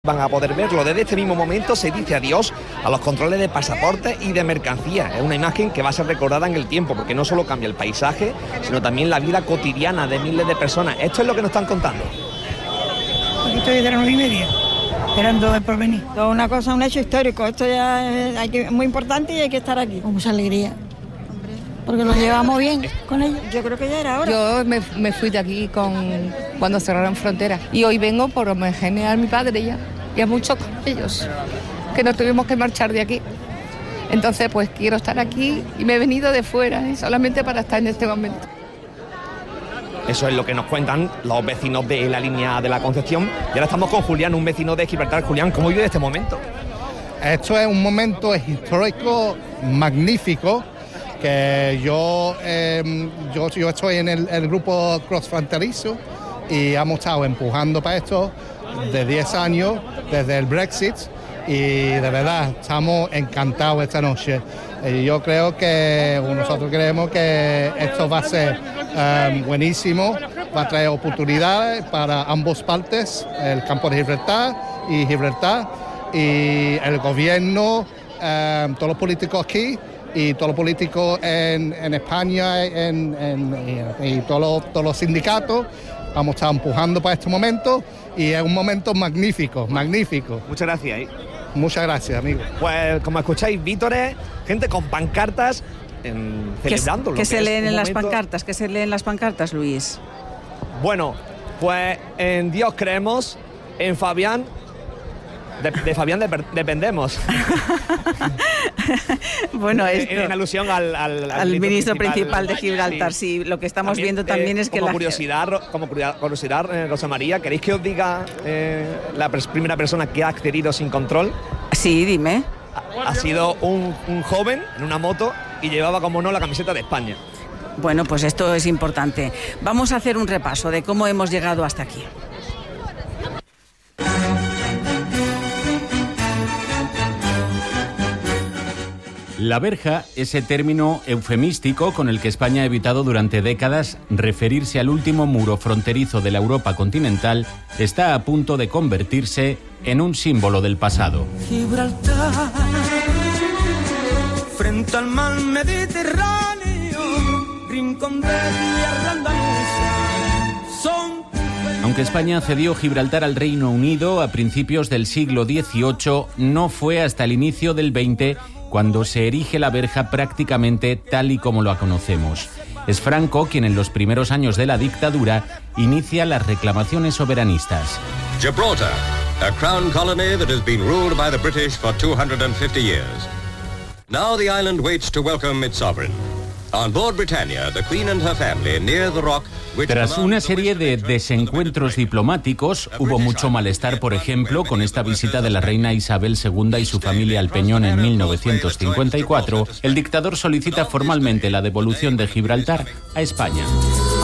Van a poder verlo. Desde este mismo momento se dice adiós a los controles de pasaportes y de mercancías. Es una imagen que va a ser recordada en el tiempo, porque no solo cambia el paisaje, sino también la vida cotidiana de miles de personas. Esto es lo que nos están contando. Aquí estoy desde las 9:30, esperando el porvenir. Todo una cosa, un hecho histórico. Esto ya es muy importante y hay que estar aquí. Con mucha alegría, porque nos llevamos bien con ellos. Yo creo que ya era hora. Yo me fui de aquí cuando cerraron fronteras y hoy vengo por homenajear a mi padre ya y a muchos con ellos, que nos tuvimos que marchar de aquí. Entonces pues quiero estar aquí y me he venido de fuera, solamente para estar en este momento. Eso es lo que nos cuentan los vecinos de la línea de la Concepción. Y ahora estamos con Julián, un vecino de Gibraltar. Julián, ¿cómo vive este momento? Esto es un momento histórico magnífico, que yo estoy en el grupo crossfronterizo y hemos estado empujando para esto de 10 años, desde el Brexit, y de verdad estamos encantados esta noche. Nosotros creemos que esto va a ser buenísimo, va a traer oportunidades para ambas partes, el campo de Gibraltar y el gobierno, todos los políticos aquí y todos los políticos en España y todos los sindicatos. Vamos a estar empujando para este momento y es un momento magnífico. Muchas gracias. Muchas gracias, amigo. Pues como escucháis, vítores, gente con pancartas celebrando. ¿Qué se leen en las pancartas? ¿Qué se leen en las pancartas, Luis? Bueno, pues en Dios creemos, en Fabián, de Fabián dependemos. Bueno, esto, en alusión al ministro principal de Gibraltar. Sí, lo que estamos viendo también es que como curiosidad, Rosa María, ¿queréis que os diga la primera persona que ha accedido sin control? Sí, dime. Ha sido un joven en una moto y llevaba, como no, la camiseta de España. Bueno, pues esto es importante. Vamos a hacer un repaso de cómo hemos llegado hasta aquí. La verja, ese término eufemístico con el que España ha evitado durante décadas referirse al último muro fronterizo de la Europa continental, está a punto de convertirse en un símbolo del pasado. Gibraltar, frente al mar Mediterráneo, rincón de tierra andaluza, son... Aunque España cedió Gibraltar al Reino Unido a principios del siglo XVIII, no fue hasta el inicio del XX cuando se erige la verja prácticamente tal y como la conocemos. Es Franco quien en los primeros años de la dictadura inicia las reclamaciones soberanistas. Gibraltar, a crown colony that has been ruled by the British for 250 years. Now the island waits to welcome its sovereign. On board Britannia, the Queen and her family near the rock. Tras una serie de desencuentros diplomáticos, hubo mucho malestar, por ejemplo, con esta visita de la reina Isabel II y su familia al Peñón en 1954. El dictador solicita formalmente la devolución de Gibraltar a España.